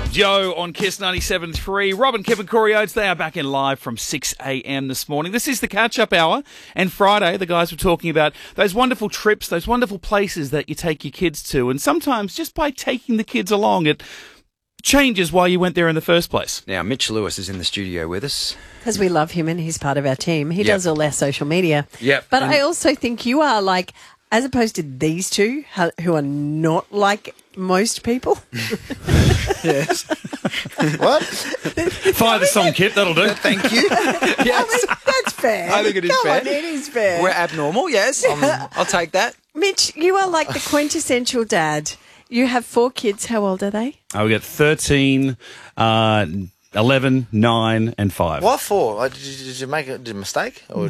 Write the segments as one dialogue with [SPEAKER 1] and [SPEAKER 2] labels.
[SPEAKER 1] Joe on Kiss 97.3. Rob and Kevin Corey Oates, they are back in live from 6 a.m. this morning. This is the catch-up hour. And Friday, the guys were talking about those wonderful trips, those wonderful places that you take your kids to. And sometimes just by taking the kids along, it changes why you went there in the first place.
[SPEAKER 2] Now, Mitch Lewis is in the studio with us.
[SPEAKER 3] Because we love him and he's part of our team. He does all our social media.
[SPEAKER 2] Yep.
[SPEAKER 3] But I also think you are like, as opposed to these two, who are not like most people.
[SPEAKER 4] Yes. What?
[SPEAKER 1] Fire the song, Kip. That'll do.
[SPEAKER 2] Thank you. Yes.
[SPEAKER 3] That's fair.
[SPEAKER 2] I think it is
[SPEAKER 3] Come
[SPEAKER 2] fair.
[SPEAKER 3] on, it is fair.
[SPEAKER 2] We're abnormal, yes. I'll take that.
[SPEAKER 3] Mitch, you are like the quintessential dad. You have 4 kids. How old are they?
[SPEAKER 1] We got 13, 11, 9 and 5.
[SPEAKER 4] What for? Did you make a mistake? Or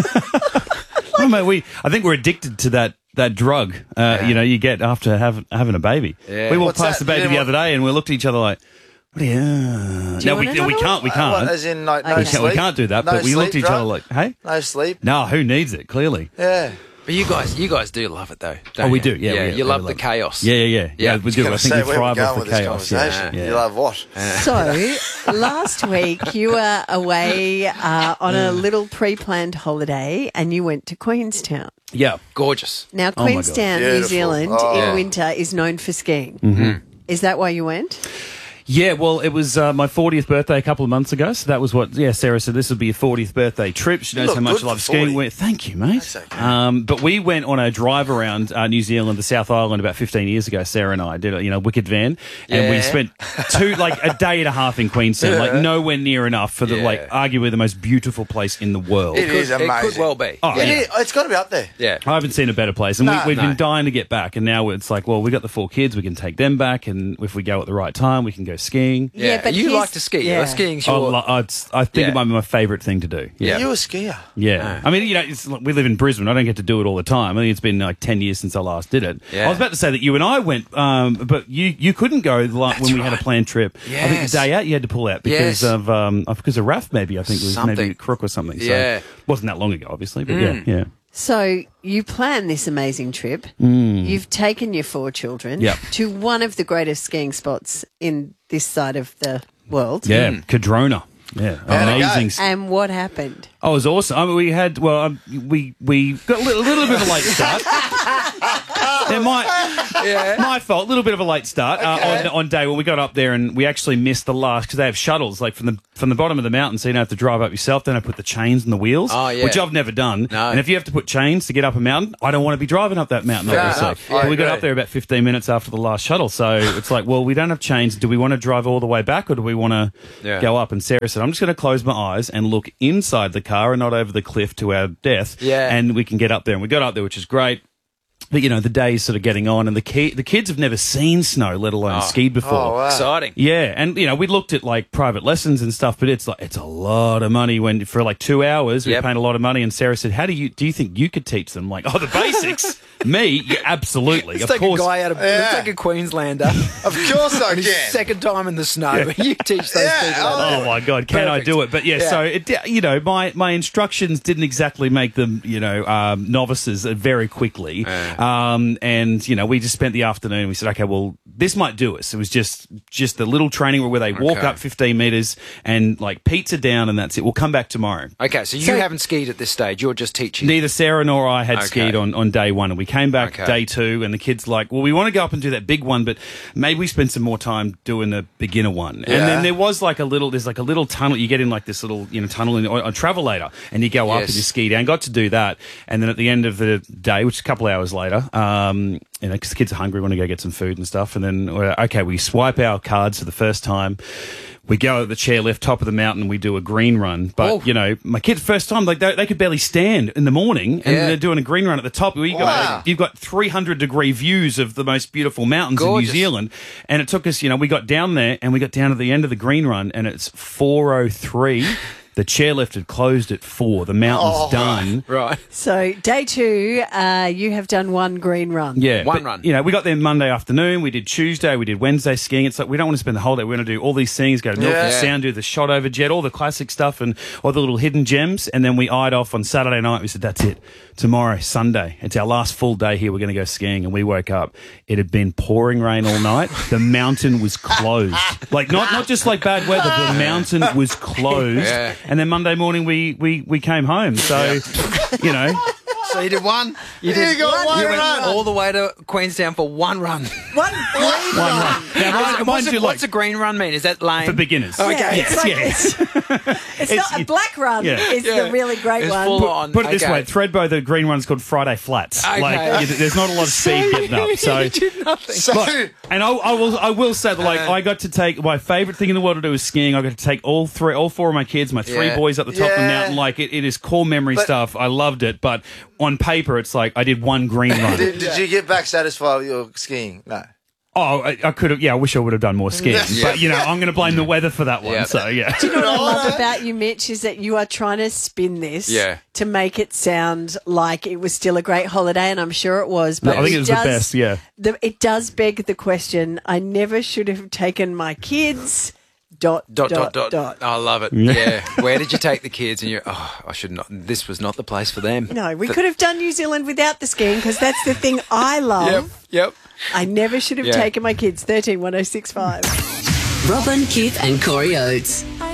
[SPEAKER 1] Oh, mate, I think we're addicted to that drug, you get after having a baby.
[SPEAKER 2] Yeah.
[SPEAKER 1] We walked
[SPEAKER 4] What's
[SPEAKER 1] past
[SPEAKER 4] that?
[SPEAKER 1] the baby
[SPEAKER 4] You
[SPEAKER 1] the
[SPEAKER 4] know
[SPEAKER 1] other day and we looked at each other like, what are you... No,
[SPEAKER 3] want
[SPEAKER 1] we
[SPEAKER 3] another
[SPEAKER 1] can't. We can't.
[SPEAKER 4] As in, like, no
[SPEAKER 3] Okay.
[SPEAKER 4] sleep?
[SPEAKER 1] We can't do that,
[SPEAKER 4] No
[SPEAKER 1] but we looked at
[SPEAKER 4] sleep
[SPEAKER 1] each other
[SPEAKER 4] drug?
[SPEAKER 1] like, hey?
[SPEAKER 4] No sleep?
[SPEAKER 1] No, who needs it, clearly?
[SPEAKER 4] Yeah.
[SPEAKER 2] But you guys do love it, though, don't
[SPEAKER 1] Oh, we
[SPEAKER 2] you?
[SPEAKER 1] do, yeah.
[SPEAKER 2] You love
[SPEAKER 1] we
[SPEAKER 2] the chaos.
[SPEAKER 1] Yeah, we do. I think we
[SPEAKER 4] Where
[SPEAKER 1] thrive
[SPEAKER 4] we
[SPEAKER 1] off
[SPEAKER 4] going
[SPEAKER 1] the
[SPEAKER 4] with this
[SPEAKER 1] chaos.
[SPEAKER 4] conversation?
[SPEAKER 1] Yeah.
[SPEAKER 4] You love what?
[SPEAKER 3] So, last week you were away on a little pre-planned holiday and you went to Queenstown.
[SPEAKER 1] Yeah.
[SPEAKER 2] Gorgeous.
[SPEAKER 3] Now,
[SPEAKER 1] Oh my God.
[SPEAKER 3] Queenstown, New
[SPEAKER 4] Beautiful.
[SPEAKER 3] Zealand,
[SPEAKER 4] Oh.
[SPEAKER 3] in
[SPEAKER 2] Yeah.
[SPEAKER 3] winter is known for skiing.
[SPEAKER 1] Mm-hmm.
[SPEAKER 3] Is that why you went?
[SPEAKER 1] Yeah, well, it was my 40th birthday a couple of months ago, so that was what, Sarah said this would be your 40th birthday trip. She knows
[SPEAKER 4] look
[SPEAKER 1] how much
[SPEAKER 4] good
[SPEAKER 1] I love
[SPEAKER 4] for
[SPEAKER 1] skiing.
[SPEAKER 4] 40.
[SPEAKER 1] Thank you, mate.
[SPEAKER 4] That's okay.
[SPEAKER 1] But we went on a drive around New Zealand, the South Island, about 15 years ago. Sarah and I did a wicked van, and we
[SPEAKER 2] Yeah.
[SPEAKER 1] spent a day and a half in Queenstown, like nowhere near enough for arguably the most beautiful place in the world.
[SPEAKER 4] It is
[SPEAKER 2] It
[SPEAKER 4] amazing.
[SPEAKER 2] could well be.
[SPEAKER 1] Oh,
[SPEAKER 4] It
[SPEAKER 1] yeah.
[SPEAKER 4] is. It's got to be up there.
[SPEAKER 2] Yeah.
[SPEAKER 1] I haven't seen a better place, and
[SPEAKER 4] No,
[SPEAKER 1] we've
[SPEAKER 2] no.
[SPEAKER 1] been dying to get back. And now it's like, well, we got the 4 kids, we can take them back, and if we go at the right time, we can go skiing.
[SPEAKER 2] Yeah,
[SPEAKER 3] but
[SPEAKER 2] you
[SPEAKER 3] here's-
[SPEAKER 2] like to ski.
[SPEAKER 3] yeah.
[SPEAKER 2] Skiing's
[SPEAKER 1] I
[SPEAKER 2] your...
[SPEAKER 1] think
[SPEAKER 2] Yeah.
[SPEAKER 1] it might be my favourite thing to do.
[SPEAKER 2] Yeah.
[SPEAKER 4] Are you a skier?
[SPEAKER 1] Yeah. I mean, it's like we live in Brisbane. I don't get to do it all the time. I think it's been like 10 years since I last did it.
[SPEAKER 2] Yeah.
[SPEAKER 1] I was about to say that you and I went, but you couldn't go when we had a planned trip. I think
[SPEAKER 2] Yes.
[SPEAKER 1] the day out you had to pull out because
[SPEAKER 2] Yes.
[SPEAKER 1] of RAF maybe. I think it was maybe
[SPEAKER 2] Something.
[SPEAKER 1] a crook or something.
[SPEAKER 2] Yeah.
[SPEAKER 1] So it wasn't that long ago, obviously, but yeah.
[SPEAKER 3] So you planned this amazing trip. You've taken your 4 children
[SPEAKER 1] Yep.
[SPEAKER 3] to one of the greatest skiing spots in this side of the world.
[SPEAKER 1] Yeah, Cadrona. Yeah,
[SPEAKER 4] How'd it
[SPEAKER 1] amazing.
[SPEAKER 4] go?
[SPEAKER 3] And what happened?
[SPEAKER 1] Oh, it was awesome. I mean, we got a little bit of a late start. Yeah, my fault. A little bit of a late start on day when we got up there, and we actually missed the last because they have shuttles like from the bottom of the mountain, so you don't have to drive up yourself. Then I put the chains on the wheels,
[SPEAKER 2] Oh, yeah.
[SPEAKER 1] which I've never done.
[SPEAKER 2] No.
[SPEAKER 1] And if you have to put chains to get up a mountain, I don't want to be driving up that mountain.
[SPEAKER 2] Fair
[SPEAKER 1] Obviously,
[SPEAKER 2] enough.
[SPEAKER 4] I
[SPEAKER 1] But we got
[SPEAKER 4] agree.
[SPEAKER 1] up there about 15 minutes after the last shuttle, so it's like, well, we don't have chains. Do we want to drive all the way back, or do we want to
[SPEAKER 2] Yeah.
[SPEAKER 1] go up? And Sarah said, I'm just going to close my eyes and look inside the car and not over the cliff to our death.
[SPEAKER 2] Yeah.
[SPEAKER 1] And we can get up there. And we got up there, which is great. But, the day's sort of getting on, and the kids have never seen snow, let alone skied before.
[SPEAKER 4] Oh, wow.
[SPEAKER 2] Exciting.
[SPEAKER 1] Yeah, and we looked at like private lessons and stuff, but it's a lot of money when for like 2 hours we're
[SPEAKER 2] Yep.
[SPEAKER 1] paying a lot of money. And Sarah said, do you think you could teach them? Like, the basics? Me? Yeah, absolutely.
[SPEAKER 2] Let's
[SPEAKER 1] of
[SPEAKER 2] take
[SPEAKER 1] course.
[SPEAKER 2] a guy out of... Let's take a Queenslander.
[SPEAKER 4] Of course I
[SPEAKER 2] on his
[SPEAKER 4] can.
[SPEAKER 2] second time in the snow. You teach those
[SPEAKER 4] Yeah,
[SPEAKER 2] people. how to
[SPEAKER 1] Oh
[SPEAKER 2] do it.
[SPEAKER 1] my God, can I
[SPEAKER 2] Perfect.
[SPEAKER 1] do it? But
[SPEAKER 2] Yeah.
[SPEAKER 1] so it, my instructions didn't exactly make them, novices very quickly. And we just spent the afternoon. We said, okay, well, this might do us. It was just a little training where they walk
[SPEAKER 2] Okay.
[SPEAKER 1] up 15 meters and like pizza down, and that's it. We'll come back tomorrow.
[SPEAKER 2] Okay, so you haven't skied at this stage. You're just teaching.
[SPEAKER 1] Neither Sarah nor I had
[SPEAKER 2] Okay.
[SPEAKER 1] skied on day one, and we came back
[SPEAKER 2] Okay.
[SPEAKER 1] day 2, and the kids like, well, we want to go up and do that big one, but maybe we spend some more time doing the beginner one.
[SPEAKER 4] Yeah.
[SPEAKER 1] And then there's like a little tunnel. You get in like this little tunnel on Travelator, and you go up
[SPEAKER 2] Yes.
[SPEAKER 1] and you ski down. Got to do that, and then at the end of the day, which is a couple hours later, because the kids are hungry, want to go get some food and stuff, and then we swipe our cards for the first time. We go at the chairlift, top of the mountain, we do a green run. But,
[SPEAKER 2] Oh.
[SPEAKER 1] my kids, first time, like they could barely stand in the morning, and
[SPEAKER 2] Yeah.
[SPEAKER 1] they're doing a green run at the top.
[SPEAKER 4] Wow.
[SPEAKER 1] You've got 300-degree views of the most beautiful mountains
[SPEAKER 2] Gorgeous.
[SPEAKER 1] in New Zealand. And it took us, we got down there, and we got down to the end of the green run, and it's 4:03. The chairlift had closed at 4. The mountain's done.
[SPEAKER 2] Right.
[SPEAKER 3] So day 2, you have done one green run.
[SPEAKER 1] Yeah,
[SPEAKER 2] One run.
[SPEAKER 1] You know, we got there Monday afternoon. We did Tuesday. We did Wednesday skiing. It's like we don't want to spend the whole day. We're going to do all these things. Go to Milford
[SPEAKER 4] Yeah.
[SPEAKER 1] Sound, do the shot over jet, all the classic stuff, and all the little hidden gems. And then we eyed off on Saturday night. We said, "That's it. Tomorrow, Sunday. It's our last full day here. We're going to go skiing." And we woke up. It had been pouring rain all night. The mountain was closed. Like not just like bad weather. The mountain was closed.
[SPEAKER 2] Yeah.
[SPEAKER 1] And then Monday morning we came home. So, you know.
[SPEAKER 2] So you did one. You
[SPEAKER 4] got one
[SPEAKER 2] You went
[SPEAKER 4] run.
[SPEAKER 2] all the way to Queenstown for one run.
[SPEAKER 3] One green
[SPEAKER 1] One
[SPEAKER 3] run.
[SPEAKER 1] run. Now, mind you, like,
[SPEAKER 2] What's a green run mean? Is that lame?
[SPEAKER 1] for beginners.
[SPEAKER 2] Okay.
[SPEAKER 3] Yeah, it's, like,
[SPEAKER 1] yes.
[SPEAKER 3] it's not a black run.
[SPEAKER 1] Yeah.
[SPEAKER 3] It's
[SPEAKER 2] Yeah.
[SPEAKER 3] the really great
[SPEAKER 2] It's
[SPEAKER 3] one.
[SPEAKER 2] full on.
[SPEAKER 1] Put it this
[SPEAKER 2] Okay.
[SPEAKER 1] way, Threadbow, the green one's called Friday Flats.
[SPEAKER 2] Okay.
[SPEAKER 1] Like, there's not a lot of speed getting up. So,
[SPEAKER 2] You did nothing.
[SPEAKER 4] So,
[SPEAKER 1] Look, and I will say that, like, I got to take my favourite thing in the world to do is skiing. I got to take all 4 of my kids, my 3
[SPEAKER 2] Yeah.
[SPEAKER 1] boys up the top of the
[SPEAKER 4] Yeah.
[SPEAKER 1] mountain. Like, it is core memory
[SPEAKER 4] But-
[SPEAKER 1] stuff. I loved it, but on paper, it's like I did one green run.
[SPEAKER 4] did you get back satisfied with your skiing? No.
[SPEAKER 1] Oh, I could have. Yeah, I wish I would have done more skiing.
[SPEAKER 4] Yeah.
[SPEAKER 1] But you know, I'm going to blame the weather for that one.
[SPEAKER 2] Yeah.
[SPEAKER 1] So yeah.
[SPEAKER 3] You know what I love about you, Mitch, is that you are trying to spin this
[SPEAKER 2] Yeah.
[SPEAKER 3] to make it sound like it was still a great holiday, and I'm sure it was. But
[SPEAKER 1] I think it was the best. Yeah.
[SPEAKER 3] It does beg the question, I never should have taken my kids... Dot.
[SPEAKER 2] I love it. Yeah. Where did you take the kids? And you're, I should not. This was not the place for them.
[SPEAKER 3] No, we could have done New Zealand without the skiing because that's the thing I love.
[SPEAKER 2] Yep.
[SPEAKER 3] I never should have
[SPEAKER 2] Yeah.
[SPEAKER 3] taken my kids. 13 1065.
[SPEAKER 5] Robin, Keith, and Corey Oates.